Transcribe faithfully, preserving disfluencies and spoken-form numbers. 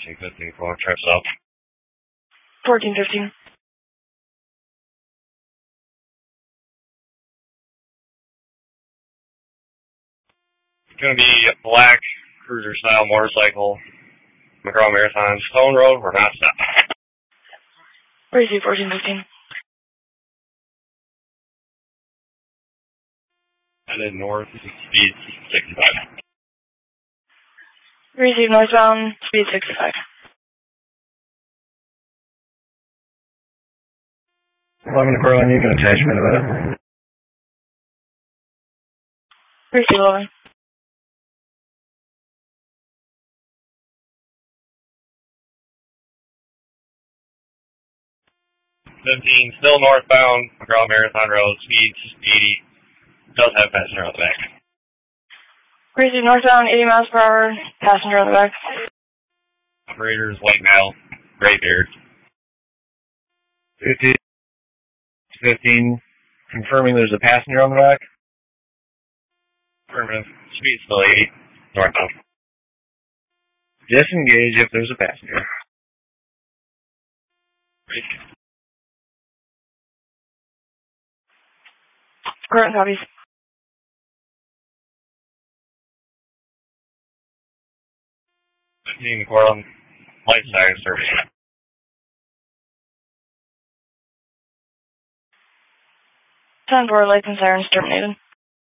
fourteen fifteen for trips up. fourteen fifteen. It's going to be a black cruiser-style motorcycle, McGraw Marathon, Stone Road, we're not stopping. Receive fourteen fifteen. Headed north, speed sixty-five. Receive northbound, speed sixty-five. eleven to Corlin, you can attachment of that. Receive eleven. fifteen, still northbound, McGraw Marathon Road, speed eighty. Does have passenger on the back. Receive northbound, eighty miles per hour, passenger on the back. Operators, white male, gray beard. fifteen, fifteen, confirming there's a passenger on the back. Affirmative. Speed still eighty, northbound. Disengage if there's a passenger. Current copies. fifteen, Corlin, light siren service. ten four, lights and sirens terminated.